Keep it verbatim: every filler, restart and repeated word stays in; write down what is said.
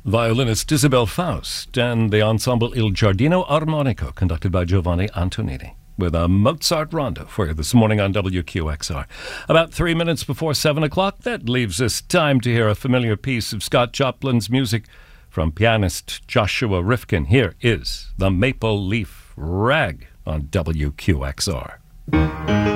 violinist Isabel Faust and the ensemble Il Giardino Armonico, conducted by Giovanni Antonini, with a Mozart rondo for you this morning on W Q X R. About three minutes before seven o'clock, that leaves us time to hear a familiar piece of Scott Joplin's music from pianist Joshua Rifkin. Here is the Maple Leaf Rag on W Q X R.